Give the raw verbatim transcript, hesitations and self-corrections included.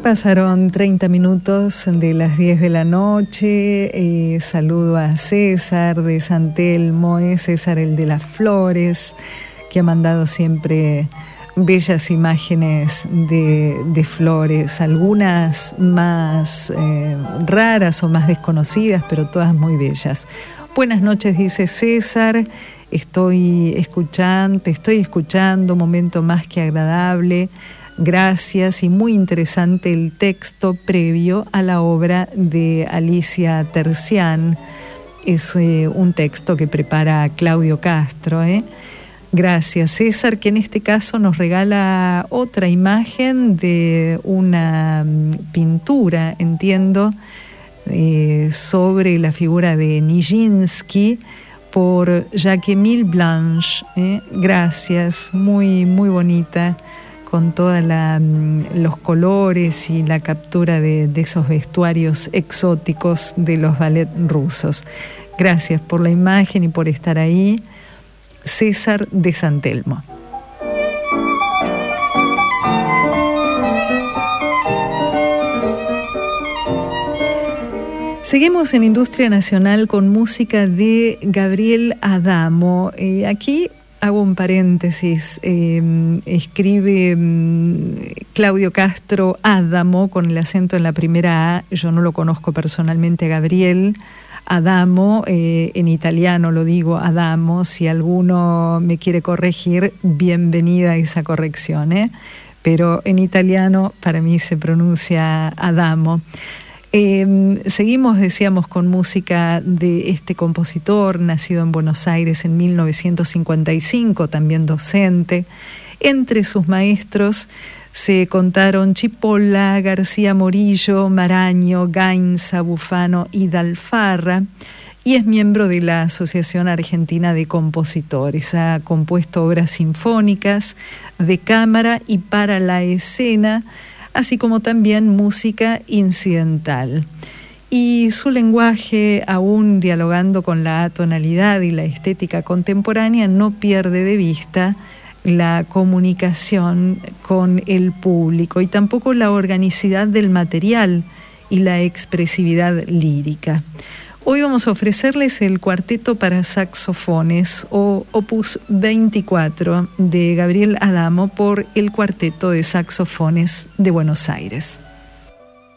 Pasaron treinta minutos de las diez de la noche. Eh, saludo a César de San Telmo, eh, César el de las flores, que ha mandado siempre bellas imágenes de, de flores, algunas más eh, raras o más desconocidas, pero todas muy bellas. Buenas noches, dice César. Estoy escuchando, te estoy escuchando, momento más que agradable. Gracias, y muy interesante el texto previo a la obra de Alicia Terzian. Es eh, un texto que prepara Claudio Castro. ¿eh? Gracias, César, que en este caso nos regala otra imagen de una pintura, entiendo, eh, sobre la figura de Nijinsky por Jacques-Émile Blanche. ¿eh? Gracias, muy, muy bonita, con todos los colores y la captura de, de esos vestuarios exóticos de los ballet rusos. Gracias por la imagen y por estar ahí, César de San Telmo. Seguimos en Industria Nacional con música de Gabriel Adamo. Eh, aquí hago un paréntesis, eh, escribe eh, Claudio Castro Adamo con el acento en la primera A. Yo no lo conozco personalmente a Gabriel Adamo, eh, en italiano lo digo Adamo. Si alguno me quiere corregir, bienvenida a esa corrección, ¿eh? Pero en italiano para mí se pronuncia Adamo. Eh, seguimos, decíamos, con música de este compositor, nacido en Buenos Aires en mil novecientos cincuenta y cinco, también docente. Entre sus maestros se contaron Chipolla, García Morillo, Maraño, Gainza, Bufano y Dalfarra, y es miembro de la Asociación Argentina de Compositores. Ha compuesto obras sinfónicas, de cámara y para la escena, así como también música incidental. Y su lenguaje, aún dialogando con la atonalidad y la estética contemporánea, no pierde de vista la comunicación con el público y tampoco la organicidad del material y la expresividad lírica. Hoy vamos a ofrecerles el cuarteto para saxofones, o Opus veinticuatro, de Gabriel Adamo por el Cuarteto de Saxofones de Buenos Aires.